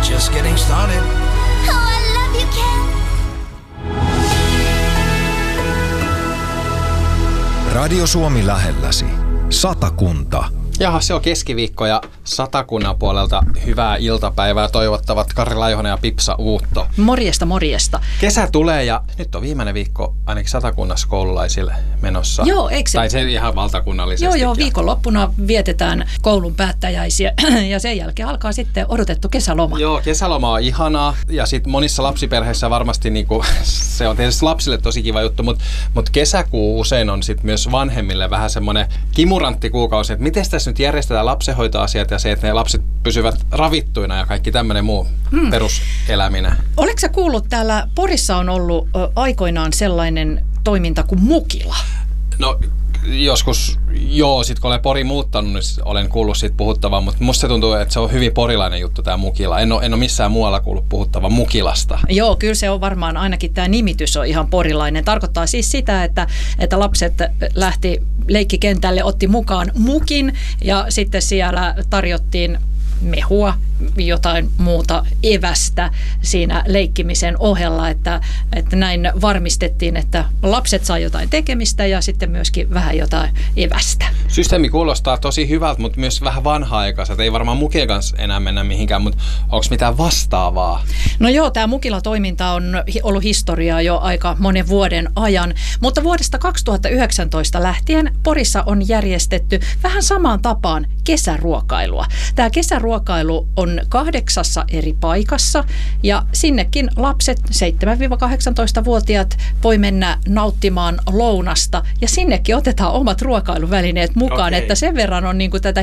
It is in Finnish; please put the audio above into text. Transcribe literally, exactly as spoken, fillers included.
just getting started. Oh, I love you, Ken. Radio Suomi lähelläsi. Satakunta. Jaha, se on keskiviikko ja Satakunnan puolelta hyvää iltapäivää toivottavat Kari Laihonen ja Pipsa Uutto. Morjesta, morjesta. Kesä tulee ja nyt on viimeinen viikko ainakin Satakunnassa koululaisille menossa. Joo, eikö se? Tai se ihan valtakunnallisesti. Joo, joo, viikonloppuna vietetään koulun päättäjäisiä ja sen jälkeen alkaa sitten odotettu kesäloma. Joo, kesäloma on ihanaa ja sitten monissa lapsiperheissä varmasti niinku, se on tietysti lapsille tosi kiva juttu, mutta mut kesäkuu usein on sitten myös vanhemmille vähän semmoinen kimurantti kuukausi, että miten tässä nyt järjestetään lapsenhoitoasiat ja se, että ne lapset pysyvät ravittuina ja kaikki tämmöinen muu hmm. peruseläminen. Oletko sä kuullut, täällä Porissa on ollut ö, aikoinaan sellainen toiminta kuin Mukila? No joskus, joo, sit kun olen Poriin muuttanut, niin olen kuullut siitä puhuttavan, mutta musta se tuntuu, että se on hyvin porilainen juttu tämä Mukila. En ole, en ole missään muualla kuullut puhuttavan Mukilasta. Joo, kyllä se on varmaan, ainakin tämä nimitys on ihan porilainen. Tarkoittaa siis sitä, että, että lapset lähti leikkikentälle, otti mukaan mukin ja sitten siellä tarjottiin mehua, jotain muuta evästä siinä leikkimisen ohella, että, että näin varmistettiin, että lapset saa jotain tekemistä ja sitten myöskin vähän jotain evästä. Systeemi kuulostaa tosi hyvältä, mutta myös vähän vanha-aikaiselta. Ei varmaan mukien kanssa enää mennä mihinkään, mutta onko mitään vastaavaa? No joo, tämä Mukila-toiminta on ollut historiaa jo aika monen vuoden ajan, mutta vuodesta kaksituhattayhdeksäntoista lähtien Porissa on järjestetty vähän samaan tapaan kesäruokailua. Tämä kesäruokailu on kahdeksassa eri paikassa ja sinnekin lapset seitsemän-kahdeksantoista-vuotiaat voi mennä nauttimaan lounasta ja sinnekin otetaan omat ruokailuvälineet mukaan, okay. Että sen verran on niin kuin tätä